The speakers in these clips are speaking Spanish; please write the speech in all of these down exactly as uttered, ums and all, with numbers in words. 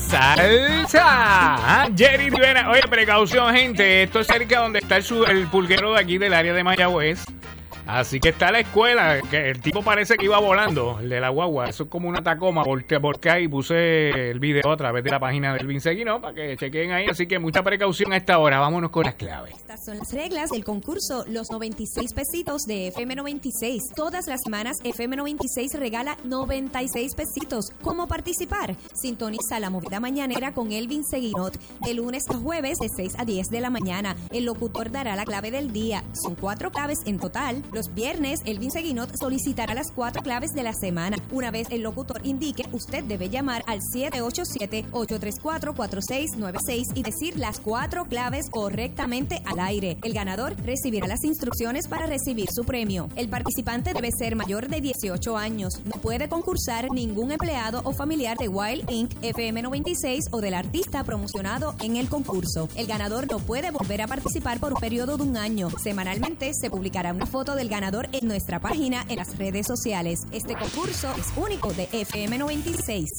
salsa. Ah, Jerry Rivera. Oye, precaución, gente. Esto es cerca donde está el, su- el pulguero de aquí del área de Mayagüez. Así que está la escuela, que el tipo parece que iba volando, el de la guagua. Eso es como una Tacoma, porque, porque ahí puse el video a través de la página del Vinceguino para que chequen ahí. Así que mucha precaución a esta hora. Vámonos con las claves. Estas son las reglas del concurso Los noventa y seis pesitos de F M noventa y seis. Todas las semanas F M noventa y seis regala noventa y seis pesitos. ¿Cómo participar? Sintoniza la movida mañanera con Elvin Seguinot de lunes a jueves de seis a diez de la mañana. El locutor dará la clave del día. Son cuatro claves en total. Los viernes, Elvin Seguinot solicitará las cuatro claves de la semana. Una vez el locutor indique, usted debe llamar al siete ocho siete, ocho tres cuatro, cuatro seis nueve seis y decir las cuatro claves correctamente al aire. El ganador recibirá las instrucciones para recibir su premio. El participante debe ser mayor de dieciocho años. No puede concursar ningún empleado o familiar de Wild incorporated, F M noventa y seis o del artista promocionado en el concurso. El ganador no puede volver a participar por un periodo de un año. Semanalmente se publicará una foto del ganador en nuestra página en las redes sociales. Este concurso es único de F M noventa y seis.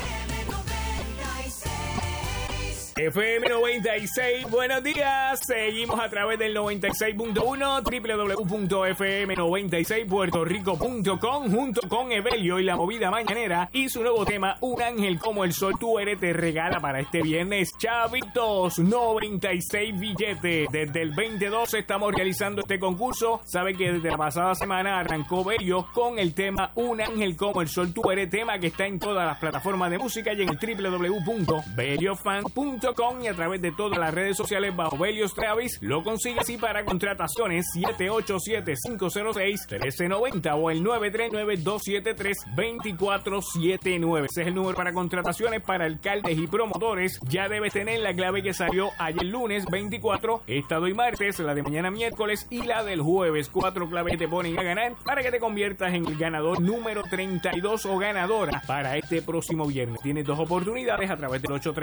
F M noventa y seis, buenos días. Seguimos a través del noventa y seis punto uno, doble u doble u doble u punto f m noventa y seis puerto rico punto com, junto con Evelio y la movida mañanera y su nuevo tema, Un ángel como el sol tú eres, te regala para este viernes, chavitos, noventa y seis billetes. Desde el veinte doce estamos realizando este concurso. Sabe que desde la pasada semana arrancó Bello con el tema Un ángel como el sol tú eres, tema que está en todas las plataformas de música y en el doble u doble u doble u punto beliofan punto com y a través de todas las redes sociales bajo Belios Travis. Lo consigues y para contrataciones siete ocho siete, cinco cero seis, uno tres nueve cero o el nueve tres nueve, dos siete tres, dos cuatro siete nueve. Ese es el número para contrataciones para alcaldes y promotores. Ya debes tener la clave que salió ayer lunes veinticuatro, esta hoy martes, la de mañana miércoles y la del jueves. Cuatro claves que te ponen a ganar para que te conviertas en el ganador número treinta y dos o ganadora para este próximo viernes. Tienes dos oportunidades a través del ocho tres